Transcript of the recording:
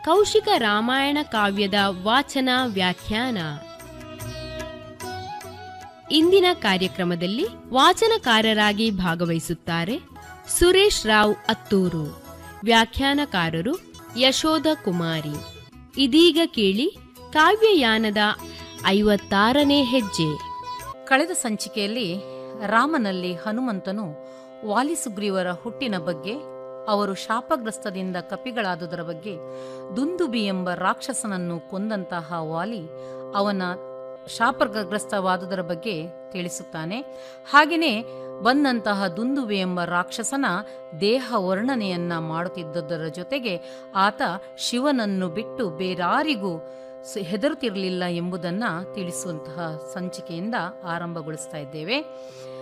ಕೌಶಿಕ ರಾಮಾಯಣ ಕಾವ್ಯದ ವಾಚನ ವ್ಯಾಖ್ಯಾನ. ಇಂದಿನ ಕಾರ್ಯಕ್ರಮದಲ್ಲಿ ವಾಚನಕಾರರಾಗಿ ಭಾಗವಹಿಸುತ್ತಾರೆ ಸುರೇಶ್ ರಾವ್ ಅತ್ತೂರು, ವ್ಯಾಖ್ಯಾನಕಾರರು ಯಶೋಧ ಕುಮಾರಿ. ಇದೀಗ ಕೇಳಿ ಕಾವ್ಯಯಾನದ 56ನೇ ಹೆಜ್ಜೆ. ಕಳೆದ ಸಂಚಿಕೆಯಲ್ಲಿ ರಾಮನಲ್ಲಿ ಹನುಮಂತನು ವಾಲಿಸುಗ್ರೀವರ ಹುಟ್ಟಿನ ಬಗ್ಗೆ, ಅವರು ಶಾಪಗ್ರಸ್ತದಿಂದ ಕಪಿಗಳಾದುದರ ಬಗ್ಗೆ, ದುಂದುಬಿ ಎಂಬ ರಾಕ್ಷಸನನ್ನು ಕೊಂದಂತಹ ವಾಲಿ ಅವನ ಶಾಪಗ್ರಸ್ತವಾದುದರ ಬಗ್ಗೆ ತಿಳಿಸುತ್ತಾನೆ. ಹಾಗೆಯೇ ಬಂದಂತಹ ದುಂದುಬಿ ಎಂಬ ರಾಕ್ಷಸನ ದೇಹ ವರ್ಣನೆಯನ್ನ ಮಾಡುತ್ತಿದ್ದುದರ ಜೊತೆಗೆ ಆತ ಶಿವನನ್ನು ಬಿಟ್ಟು ಬೇರಾರಿಗೂ ಹೆದರುತ್ತಿರಲಿಲ್ಲ ಎಂಬುದನ್ನು ತಿಳಿಸುವಂತಹ ಸಂಚಿಕೆಯಿಂದ ಆರಂಭಗೊಳಿಸ್ತಾ ಇದ್ದೇವೆ.